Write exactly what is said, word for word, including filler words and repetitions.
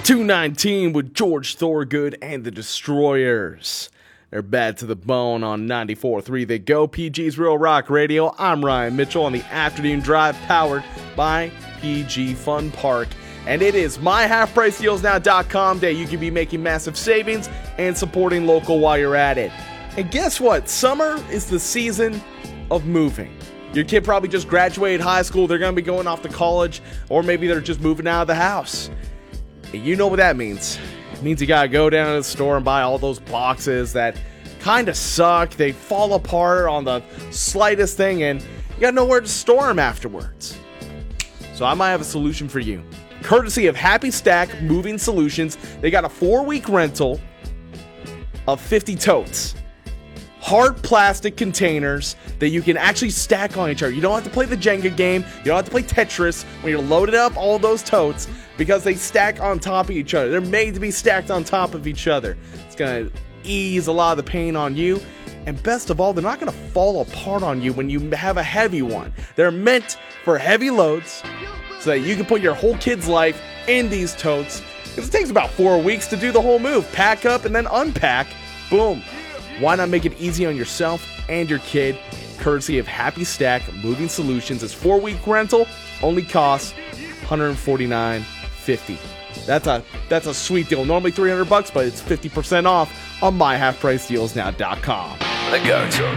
two nineteen with George Thorogood and the Destroyers. They're bad to the bone on ninety-four point three. They go. P G's Real Rock Radio. I'm Ryan Mitchell on the Afternoon Drive, powered by P G Fun Park. And it is my half price deals now dot com day. You can be making massive savings and supporting local while you're at it. And guess what? Summer is the season of moving. Your kid probably just graduated high school. They're going to be going off to college, or maybe they're just moving out of the house. And you know what that means. It means you got to go down to the store and buy all those boxes that kind of suck. They fall apart on the slightest thing, and you got nowhere to store them afterwards. So I might have a solution for you. Courtesy of Happy Stack Moving Solutions, they got a four-week rental of fifty totes. Hard plastic containers that you can actually stack on each other. You don't have to play the Jenga game. You don't have to play Tetris when you're loaded up all those totes, because they stack on top of each other. They're made to be stacked on top of each other. It's going to ease a lot of the pain on you. And best of all, they're not going to fall apart on you when you have a heavy one. They're meant for heavy loads so that you can put your whole kid's life in these totes. Because it takes about four weeks to do the whole move. Pack up and then unpack. Boom. Why not make it easy on yourself and your kid? Courtesy of Happy Stack Moving Solutions. This four-week rental only costs one hundred forty-nine dollars and fifty cents. That's a that's a sweet deal. Normally three hundred bucks, but it's fifty percent off on my half price deals now dot com. The go-to